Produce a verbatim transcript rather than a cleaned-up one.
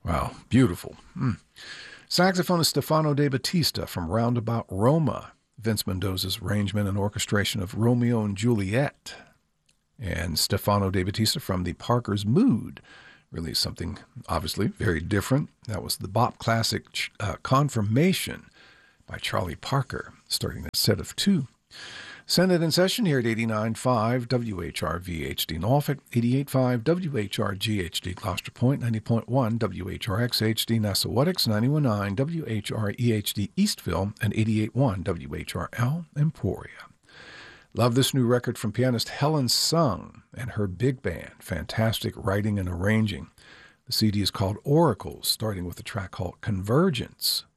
Wow, beautiful. Mm. Saxophonist Stefano De Battista from Roundabout Roma. Vince Mendoza's arrangement and orchestration of Romeo and Juliet. And Stefano De Battista from the Parker's Mood released something obviously very different. That was the bop classic uh, Confirmation by Charlie Parker, starting a set of two. Send it in session here at eighty-nine point five W H R V H D Norfolk, eighty-eight point five W H R G H D Gloucester Point, ninety point one W H R X H D Nessawadox, ninety-one point nine W H R E H D Eastville, and eighty-eight point one W H R L Emporia. Love this new record from pianist Helen Sung and her big band. Fantastic writing and arranging. The C D is called Oracles, starting with a track called Convergence.